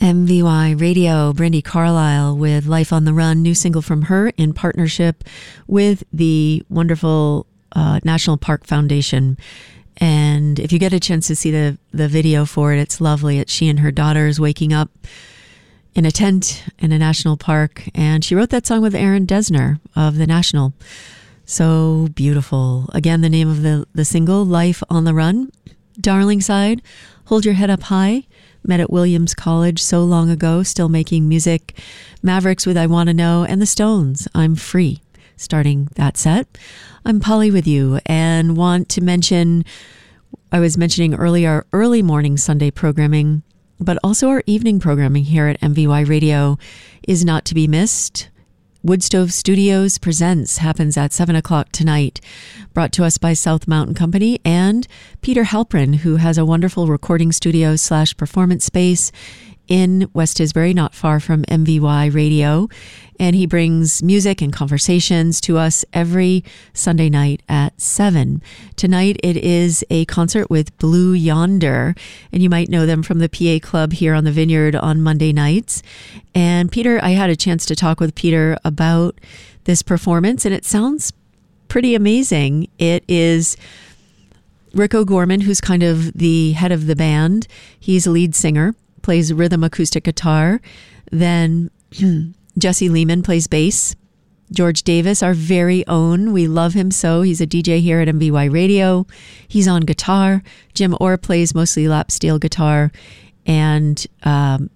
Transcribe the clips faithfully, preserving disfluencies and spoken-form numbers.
M V Y Radio, Brandi Carlile with Life on the Run, new single from her in partnership with the wonderful uh, National Park Foundation. And if you get a chance to see the, the video for it, it's lovely. It's she and her daughters waking up in a tent in a national park. And she wrote that song with Aaron Dessner of the National. So beautiful. Again, the name of the, the single, Life on the Run. Darling Side, Hold Your Head Up High. Met at Williams College so long ago, still making music. Mavericks with I Want to Know, and the Stones, I'm Free. Starting that set. I'm Polly with you, and want to mention, I was mentioning earlier, our early morning Sunday programming, but also our evening programming here at M V Y Radio is not to be missed. Woodstove Studios Presents happens at seven o'clock tonight, brought to us by South Mountain Company and Peter Halprin, who has a wonderful recording studio slash performance space in West Tisbury, not far from M V Y Radio. And he brings music and conversations to us every Sunday night at seven. Tonight it is a concert with Blue Yonder, and you might know them from the P A Club here on the Vineyard on Monday nights. And Peter, I had a chance to talk with Peter about this performance, and it sounds pretty amazing. It is Rick O'Gorman, who's kind of the head of the band. He's a lead singer, plays rhythm acoustic guitar. Then Jesse Lehman plays bass. George Davis, our very own. We love him so. He's a D J here at M V Y Radio. He's on guitar. Jim Orr plays mostly lap steel guitar and um,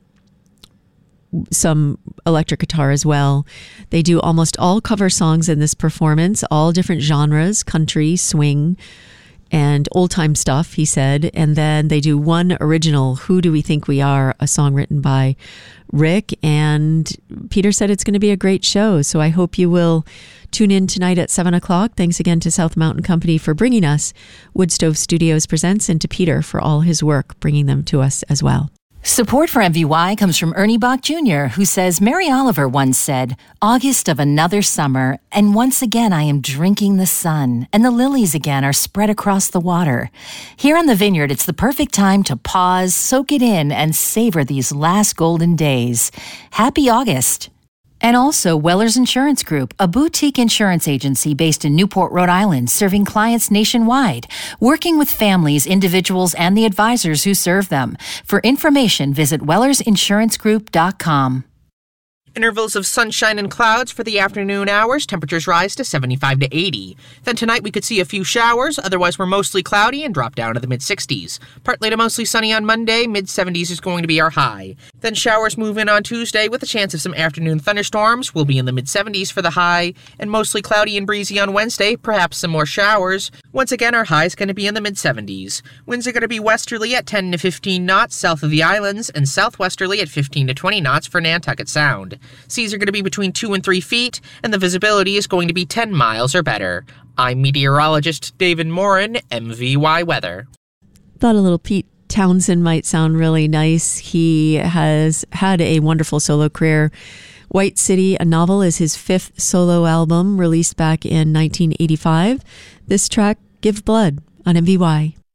some electric guitar as well. They do almost all cover songs in this performance, all different genres, country, swing, and old-time stuff, he said. And then they do one original, Who Do We Think We Are, a song written by Rick. And Peter said it's going to be a great show. So I hope you will tune in tonight at seven o'clock. Thanks again to South Mountain Company for bringing us Woodstove Studios Presents, and to Peter for all his work bringing them to us as well. Support for M V Y comes from Ernie Bach Junior, who says, Mary Oliver once said, August of another summer, and once again I am drinking the sun, and the lilies again are spread across the water. Here on the Vineyard, it's the perfect time to pause, soak it in, and savor these last golden days. Happy August! And also Wellers Insurance Group, a boutique insurance agency based in Newport, Rhode Island, serving clients nationwide, working with families, individuals, and the advisors who serve them. For information, visit wellers insurance group dot com. Intervals of sunshine and clouds for the afternoon hours. Temperatures rise to seventy-five to eighty. Then tonight we could see a few showers. Otherwise, we're mostly cloudy and drop down to the mid-sixties. Partly to mostly sunny on Monday. mid-seventies is going to be our high. Then showers move in on Tuesday with a chance of some afternoon thunderstorms. We'll be in the mid-seventies for the high. And mostly cloudy and breezy on Wednesday. Perhaps some more showers. Once again, our high is going to be in the mid-seventies. Winds are going to be westerly at ten to fifteen knots south of the islands, and southwesterly at fifteen to twenty knots for Nantucket Sound. Seas are going to be between two and three feet, and the visibility is going to be ten miles or better. I'm meteorologist David Morin, M V Y Weather. Thought a little Pete Townsend might sound really nice. He has had a wonderful solo career. White City, a Novel, is his fifth solo album, released back in nineteen eighty-five. This track, Give Blood, on M V Y.